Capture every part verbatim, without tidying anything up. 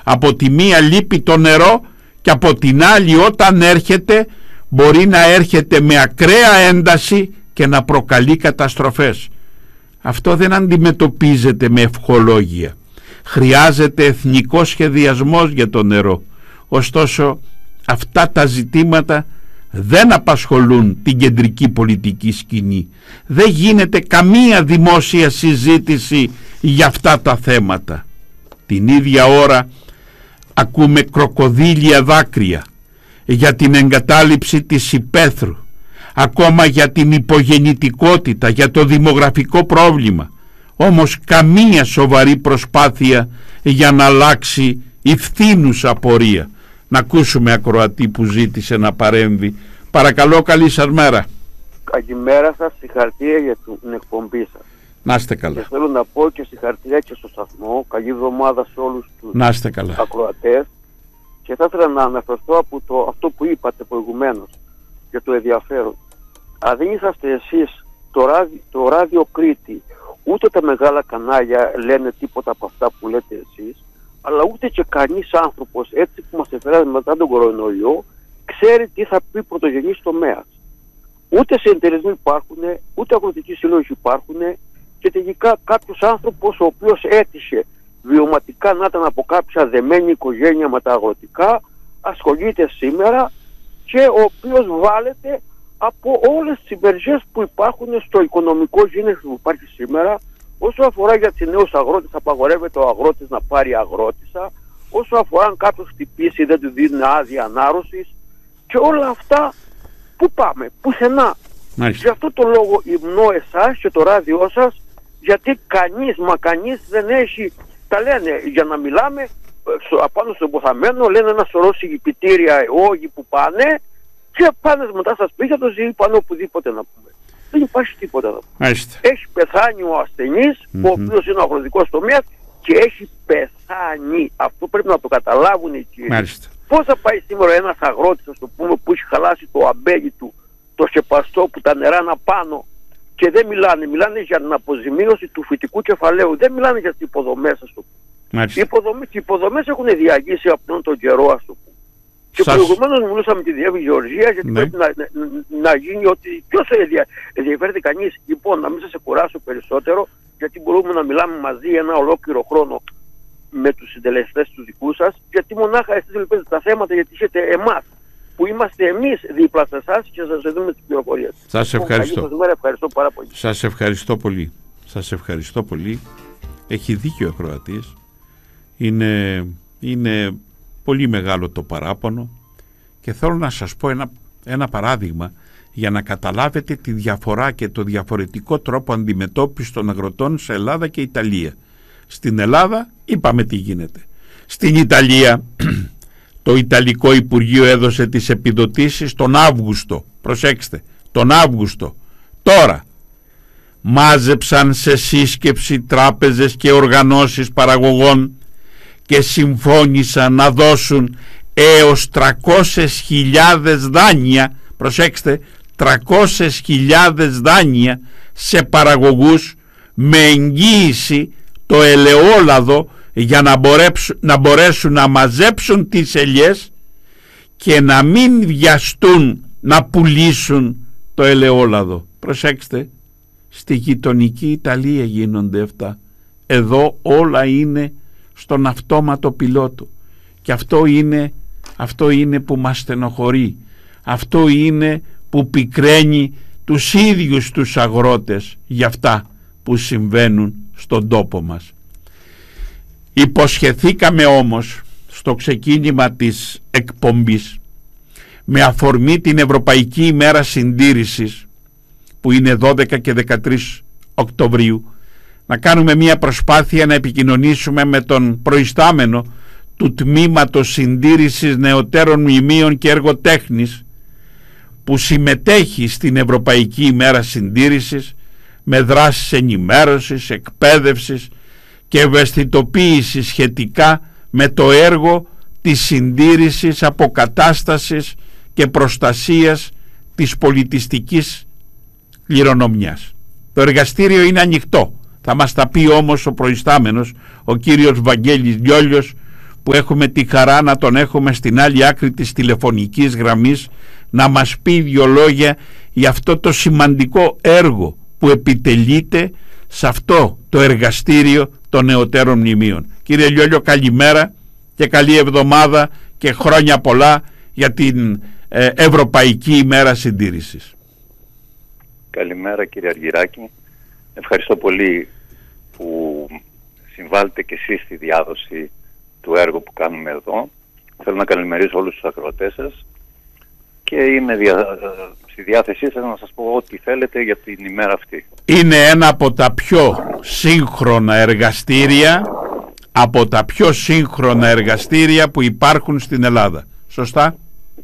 Από τη μία λείπει το νερό και από την άλλη όταν έρχεται μπορεί να έρχεται με ακραία ένταση και να προκαλεί καταστροφές. Αυτό δεν αντιμετωπίζεται με ευχολόγια. Χρειάζεται εθνικός σχεδιασμός για το νερό. Ωστόσο αυτά τα ζητήματα δεν απασχολούν την κεντρική πολιτική σκηνή. Δεν γίνεται καμία δημόσια συζήτηση για αυτά τα θέματα. Την ίδια ώρα ακούμε κροκοδίλια δάκρυα για την εγκατάλειψη της υπαίθρου, ακόμα για την υπογεννητικότητα, για το δημογραφικό πρόβλημα. Όμως καμία σοβαρή προσπάθεια για να αλλάξει η φθήνουσα πορεία. Να ακούσουμε ακροατή που ζήτησε να παρέμβει. Παρακαλώ, καλή σας μέρα. Καλημέρα σας, συγχαρητήρια για την εκπομπή σας. Να είστε καλά. Και θέλω να πω και συγχαρητήρια και στο σταθμό. Καλή εβδομάδα σε όλους τους να είστε καλά. ακροατές. Και θα ήθελα να αναφερθώ από το, αυτό που είπατε προηγουμένως για το ενδιαφέρον. Αν δεν είσαστε εσείς το ράδιο, το ράδιο Κρήτη, ούτε τα μεγάλα κανάλια λένε τίποτα από αυτά που λέτε εσείς, αλλά ούτε και κανείς άνθρωπος έτσι που μας έφερε μετά τον κορονοϊό ξέρει τι θα πει πρωτογενής τομέας. Ούτε συνεταιρισμοί υπάρχουν, ούτε αγροτικοί σύλλογοι υπάρχουν και τελικά κάποιος άνθρωπος ο οποίος έτυχε βιωματικά να ήταν από κάποια δεμένη οικογένεια με τα αγροτικά ασχολείται σήμερα και ο οποίος βάλεται από όλες τις συμπεριζές που υπάρχουν στο οικονομικό γύναικο που υπάρχει σήμερα. Όσο αφορά για τις νέους αγρότες, απαγορεύεται ο αγρότης να πάρει αγρότησα. Όσο αφορά αν κάποιος χτυπήσει δεν του δίνουν άδεια ανάρρωσης. Και όλα αυτά που πάμε, πουθενά. Γι' αυτό το λόγο υμνώ εσάς και το ράδιό σας, γιατί κανείς, μα κανείς δεν έχει, τα λένε για να μιλάμε απάνω στον ποθαμένο, λένε ένα σωρό συγκηπητήρια όγοι που πάνε και πάνε μετά στα σπίτια τους ή πάνε οπουδήποτε να πούμε. Δεν υπάρχει τίποτα να πούμε. Άστε. Έχει πεθάνει ο ασθενής, mm-hmm. ο οποίος είναι ο αγροτικός τομέας και έχει πεθάνει. Αυτό πρέπει να το καταλάβουν οι κύριοι. Πώς θα πάει σήμερα ένας αγρότης, ας το πούμε, που έχει χαλάσει το αμπέλι του, το σεπαστό που τα νερά να πάνω και δεν μιλάνε. Μιλάνε για την αποζημίωση του φυτικού κεφαλαίου. Δεν μιλάνε για τις υποδομές, ας το πούμε. Οι υποδομές, οι υποδομές έχουν διαγήσει από τον καιρό, ας το πούμε. Και σας... προηγουμένως μιλούσαμε με τη Διεύθυνση Γεωργία, γιατί ναι. πρέπει να, να, να γίνει ότι ποιος ενδιαφέρεται κανείς. Λοιπόν, να μην σας κουράσω περισσότερο, γιατί μπορούμε να μιλάμε μαζί ένα ολόκληρο χρόνο με τους συντελεστές του δικού σας, γιατί μονάχα εσείς λοιπόν τα θέματα, γιατί έχετε εμάς, που είμαστε εμείς δίπλα σε εσάς και σας δούμε τις πληροφορίες. Σας ευχαριστώ. Σας ευχαριστώ πάρα πολύ. Σας ευχαριστώ πολύ. Σας ευχαριστώ πολύ. Έχει δίκιο ο ακροατής. Είναι, είναι πολύ μεγάλο το παράπονο και θέλω να σας πω ένα, ένα παράδειγμα για να καταλάβετε τη διαφορά και το διαφορετικό τρόπο αντιμετώπισης των αγροτών σε Ελλάδα και Ιταλία. Στην Ελλάδα είπαμε τι γίνεται. Στην Ιταλία το Ιταλικό Υπουργείο έδωσε τις επιδοτήσεις τον Αύγουστο. Προσέξτε, τον Αύγουστο. Τώρα μάζεψαν σε σύσκεψη τράπεζες και οργανώσεις παραγωγών και συμφώνησαν να δώσουν έως τριακόσιες χιλιάδες δάνεια, προσέξτε, τριακόσιες χιλιάδες δάνεια σε παραγωγούς με εγγύηση το ελαιόλαδο για να μπορέσουν, να μπορέσουν να μαζέψουν τις ελιές και να μην βιαστούν να πουλήσουν το ελαιόλαδο. Προσέξτε, στη γειτονική Ιταλία γίνονται αυτά. Εδώ όλα είναι στον αυτόματο πιλότο και αυτό είναι, αυτό είναι που μας στενοχωρεί. Αυτό είναι που πικραίνει τους ίδιους τους αγρότες για αυτά που συμβαίνουν στον τόπο μας. Υποσχεθήκαμε όμως στο ξεκίνημα της εκπομπής, με αφορμή την Ευρωπαϊκή ημέρα συντήρησης που είναι δώδεκα και δεκατρείς Οκτωβρίου, να κάνουμε μια προσπάθεια να επικοινωνήσουμε με τον προϊστάμενο του Τμήματος Συντήρησης Νεωτέρων Μνημείων και Εργοτέχνης που συμμετέχει στην Ευρωπαϊκή ημέρα συντήρησης με δράσεις ενημέρωσης, εκπαίδευσης και ευαισθητοποίησης σχετικά με το έργο της συντήρησης, αποκατάστασης και προστασίας της πολιτιστικής κληρονομιάς. Το εργαστήριο είναι ανοιχτό. Θα μας τα πει όμως ο προϊστάμενος, ο κύριος Βαγγέλης Λιόλιος, που έχουμε τη χαρά να τον έχουμε στην άλλη άκρη της τηλεφωνικής γραμμής, να μας πει δυο λόγια για αυτό το σημαντικό έργο που επιτελείται σε αυτό το εργαστήριο των νεωτέρων μνημείων. Κύριε Λιόλιο, καλημέρα και καλή εβδομάδα και χρόνια πολλά για την ε, Ευρωπαϊκή ημέρα συντήρησης. Καλημέρα κύριε Αργυράκη. Ευχαριστώ πολύ που συμβάλλετε και εσείς στη διάδοση του έργου που κάνουμε εδώ. Θέλω να καλημερίσω όλους τους ακροατές σας και είμαι δια... στη διάθεσή σας να σας πω ό,τι θέλετε για την ημέρα αυτή. Είναι ένα από τα πιο σύγχρονα εργαστήρια, από τα πιο σύγχρονα εργαστήρια που υπάρχουν στην Ελλάδα. Σωστά?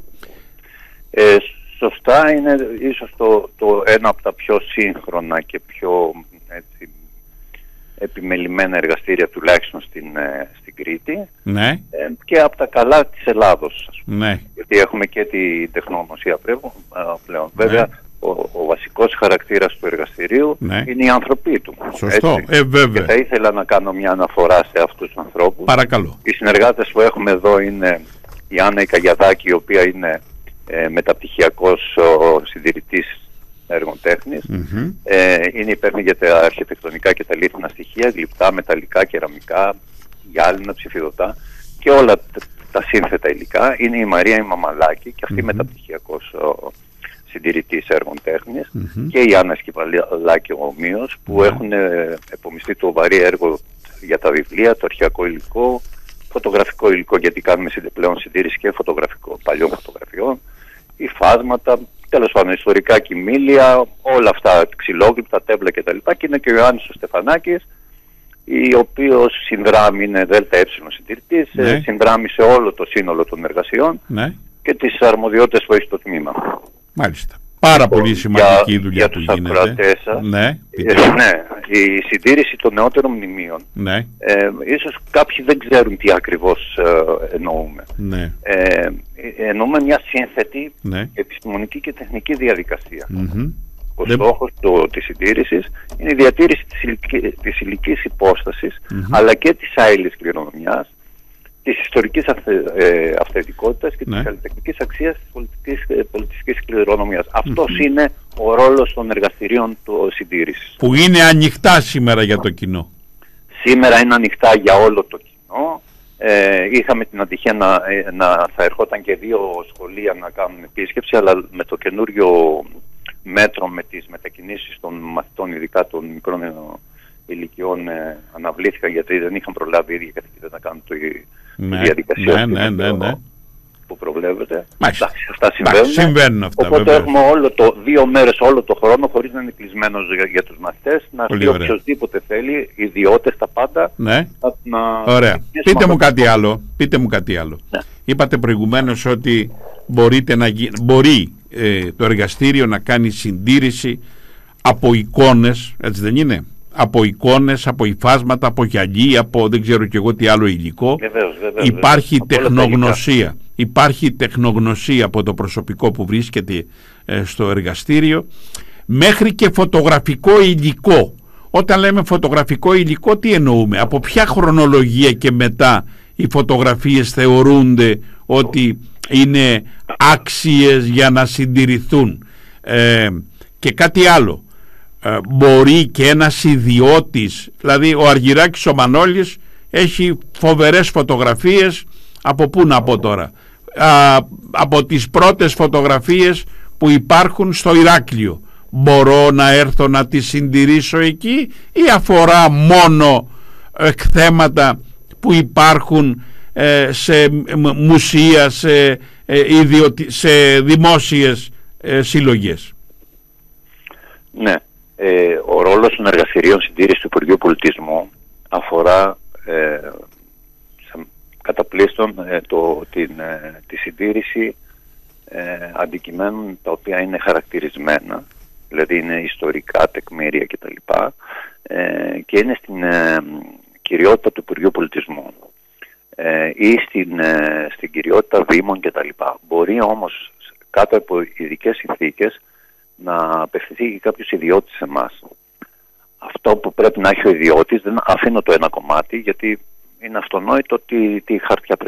Ε, σωστά, είναι ίσως το, το ένα από τα πιο σύγχρονα και πιο έτσι, επιμελημένα εργαστήρια τουλάχιστον στην, ε, στην Κρήτη, ναι. ε, και από τα καλά της Ελλάδος, ας πούμε. Ναι. Γιατί έχουμε και την τεχνογνωσία πλέον. Ναι. Βέβαια, ο, ο βασικός χαρακτήρας του εργαστηρίου, ναι, είναι η ανθρωπή του. Σωστό, ε, βέβαια. Και θα ήθελα να κάνω μια αναφορά σε αυτούς τους ανθρώπους. Παρακαλώ. Οι συνεργάτες που έχουμε εδώ είναι η Άννα Ικαγιαδάκη, η οποία είναι ε, μεταπτυχιακός ο, συντηρητής έργων τέχνης. Mm-hmm. ε, είναι υπεύθυνη για τα αρχιτεκτονικά και τα λίθινα στοιχεία, γλυπτά, μεταλλικά, κεραμικά, γυάλινα, ψηφιδωτά και όλα τα σύνθετα υλικά. Είναι η Μαρία η Μαμαλάκη και αυτή mm-hmm. μεταπτυχιακός ο, συντηρητής έργων τέχνης, mm-hmm. και η Άννα Σκυπαλάκη ομοίως, που mm-hmm. έχουν ε, επομιστεί το βαρύ έργο για τα βιβλία, το αρχαιακό υλικό, φωτογραφικό υλικό, γιατί κάνουμε πλέον συντήρηση και φωτογραφικό, παλιών φωτογραφιών, υφάσματα, τέλος πάντων ιστορικά κοιμήλια, όλα αυτά, ξυλόγλυπτα, τέμπλα κτλ. Και είναι και ο Ιωάννης ο Στεφανάκης, ο οποίος συνδράμει, είναι ΔΕ συντηρητής, ναι. συνδράμει σε όλο το σύνολο των εργασιών, ναι, και τις αρμοδιότητες που έχει το τμήμα. Μάλιστα. Πάρα λοιπόν, πολύ σημαντική για, δουλειά για που τους γίνεται. Σας, ναι, ε, ναι, η συντήρηση των νεότερων μνημείων, ναι, ε, ίσως κάποιοι δεν ξέρουν τι ακριβώς ε, εννοούμε. Ναι. Ε, εννοούμε μια σύνθετη, ναι, επιστημονική και τεχνική διαδικασία. Mm-hmm. Ο δεν... στόχος το, της συντήρησης είναι η διατήρηση της, ηλική, της ηλικής υπόστασης, mm-hmm, αλλά και της άειλης κληρονομιάς, της ιστορικής αυθε, ε, αυθεντικότητας και, ναι, της καλλιτεχνικής αξίας της πολιτικής, ε, πολιτιστικής κληρονομιάς. Mm-hmm. Αυτός είναι ο ρόλος των εργαστηρίων του συντήρησης. Που είναι ανοιχτά σήμερα για το κοινό. Σήμερα είναι ανοιχτά για όλο το κοινό. Ε, είχαμε την ατυχία να, ε, να θα ερχόταν και δύο σχολεία να κάνουν επίσκεψη, αλλά με το καινούριο μέτρο, με τις μετακινήσεις των μαθητών, ειδικά των μικρών ηλικιών, ε, αναβλήθηκαν, γιατί δεν είχαν προλάβει οι ίδιοι καθηγητές να κάνουν το, ναι, τη διαδικασία, ναι, ναι, ναι, ναι, που προβλέπεται. Μάλιστα. Αυτά συμβαίνουν. συμβαίνουν αυτά, οπότε βέβαια. Έχουμε όλο το, δύο μέρες όλο το χρόνο, χωρίς να είναι κλεισμένος για, για τους μαθητές, να έρθει οποιοσδήποτε θέλει, ιδιώτες, τα πάντα. Ναι. Να, να... Ωραία. Πείτε μου κάτι άλλο. Πείτε μου κάτι άλλο. Ναι. Είπατε προηγουμένως ότι μπορείτε να γι... μπορεί ε, το εργαστήριο να κάνει συντήρηση από εικόνες, έτσι δεν είναι? Από εικόνες, από υφάσματα, από γυαλί, από δεν ξέρω και εγώ τι άλλο υλικό. Βεβαίως, βεβαίως, υπάρχει βεβαίως. τεχνογνωσία. Υπάρχει τεχνογνωσία από το προσωπικό που βρίσκεται ε, στο εργαστήριο, μέχρι και φωτογραφικό υλικό. Όταν λέμε φωτογραφικό υλικό, τι εννοούμε? Από ποια χρονολογία και μετά οι φωτογραφίες θεωρούνται ότι είναι άξιες για να συντηρηθούν? Ε, και κάτι άλλο. Ε, μπορεί και ένας ιδιώτης, δηλαδή ο Αργυράκης ο Μανώλης έχει φοβερές φωτογραφίες, από πού να πω τώρα, Α, από τις πρώτες φωτογραφίες που υπάρχουν στο Ηράκλειο. Μπορώ να έρθω να τις συντηρήσω εκεί, ή αφορά μόνο εκθέματα που υπάρχουν ε, σε μουσεία, σε, ε, ιδιωτι, σε δημόσιες ε, συλλογές? Ναι. Ε, ο ρόλος των εργαστηρίων συντήρησης του Υπουργείου Πολιτισμού αφορά ε, καταπλήστον ε, το, την, ε, τη συντήρηση ε, αντικειμένων τα οποία είναι χαρακτηρισμένα, δηλαδή είναι ιστορικά, τεκμήρια κτλ. Ε, και είναι στην ε, κυριότητα του Υπουργείου Πολιτισμού ε, ή στην, ε, στην κυριότητα δήμων κτλ. Μπορεί όμως κάτω από ειδικές συνθήκες να απευθυνθεί και κάποιος ιδιώτης σε εμάς. Αυτό που πρέπει να έχει ο ιδιώτης, δεν αφήνω το ένα κομμάτι, γιατί είναι αυτονόητο τι, τι χαρτιά